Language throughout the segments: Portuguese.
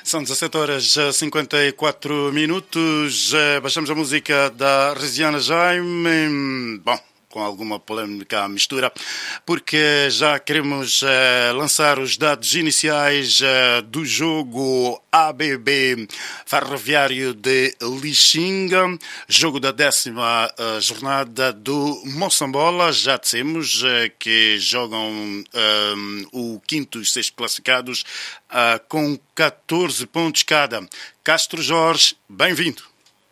São 17 horas 54 minutos. Baixamos a música da Resiana Jaime. Bom, com alguma polêmica à mistura, porque já queremos lançar os dados iniciais do jogo ABB Ferroviário de Lixinga, jogo da 10ª jornada do Moçambola. Já dissemos que jogam o quinto e sexto classificados com 14 pontos cada. Castro Jorge, bem-vindo.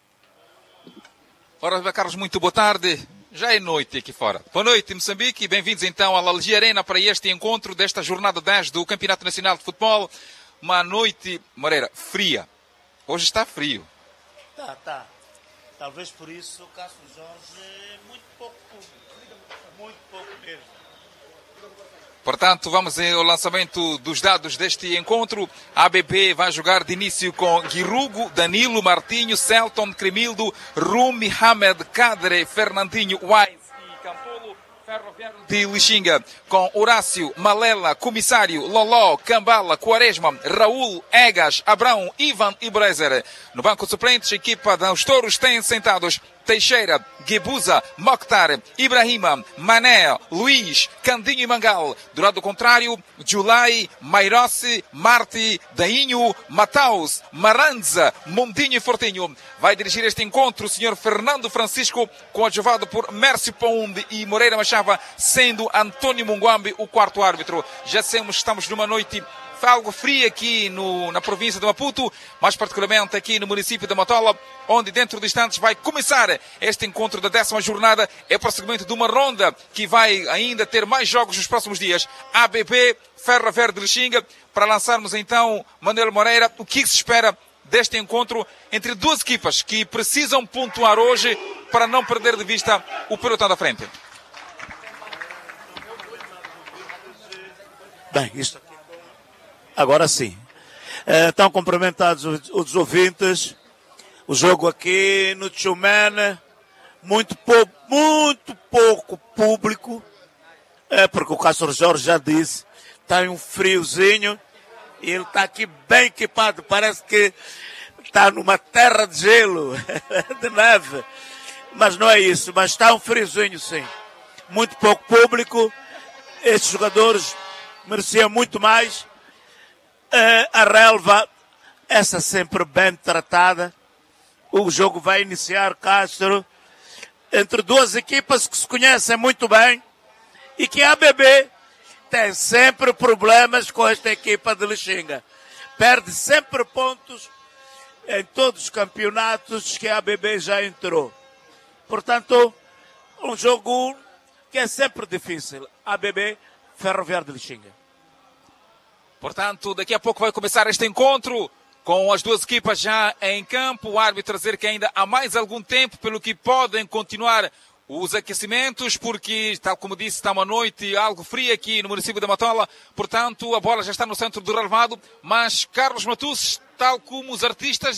Ora, Carlos, muito boa tarde. Já é noite aqui fora. Boa noite, Moçambique, e bem-vindos então à Algia Arena para este encontro desta jornada 10 do Campeonato Nacional de Futebol. Uma noite, Moreira, fria. Hoje está frio. Tá. Talvez por isso o Castro Jorge muito pouco mesmo. Portanto, vamos ao lançamento dos dados deste encontro. A ABB vai jogar de início com Guirugo, Danilo, Martinho, Celton, Cremildo, Rumi, Hamed, Cadre, Fernandinho, Wise e Campolo. Ferroviário de Lixinga com Horácio, Malela, Comissário, Loló, Cambala, Quaresma, Raul, Egas, Abrão, Ivan e Brezer. No banco de suplentes, a equipa dos Touros tem sentados Teixeira, Guebuza, Mokhtar, Ibrahima, Mané, Luís, Candinho e Mangal. Do lado contrário, Julai, Mairossi, Marti, Dainho, Mataus, Maranza, Mondinho e Fortinho. Vai dirigir este encontro o senhor Fernando Francisco, coadjuvado por Mércio Ponde e Moreira Machava, sendo Antônio Munguambi o quarto árbitro. Já sabemos que estamos numa noite algo frio aqui na província de Maputo, mais particularmente aqui no município de Matola, onde dentro de instantes vai começar este encontro da 10ª jornada. É o prosseguimento de uma ronda que vai ainda ter mais jogos nos próximos dias. ABB, Ferroviário de Lixinga, para lançarmos então, Manuel Moreira, o que se espera deste encontro entre duas equipas que precisam pontuar hoje para não perder de vista o pelotão da frente. Bem, isto agora sim. Estão cumprimentados os ouvintes. O jogo aqui no Tchumene, muito pouco público. Porque o Castro Jorge já disse, está um friozinho e ele está aqui bem equipado. Parece que está numa terra de gelo, de neve. Mas não é isso, mas está um friozinho sim. Muito pouco público. Estes jogadores mereciam muito mais. A relva, essa sempre bem tratada. O jogo vai iniciar, Castro, entre duas equipas que se conhecem muito bem e que a ABB tem sempre problemas com esta equipa de Lixinga. Perde sempre pontos em todos os campeonatos que a ABB já entrou. Portanto, um jogo que é sempre difícil. ABB, Ferroviário de Lixinga. Portanto, daqui a pouco vai começar este encontro com as duas equipas já em campo. O árbitro a dizer que ainda há mais algum tempo, pelo que podem continuar os aquecimentos, porque, tal como disse, está uma noite algo fria aqui no município de Matola. Portanto, a bola já está no centro do relevado, mas Carlos Matus, tal como os artistas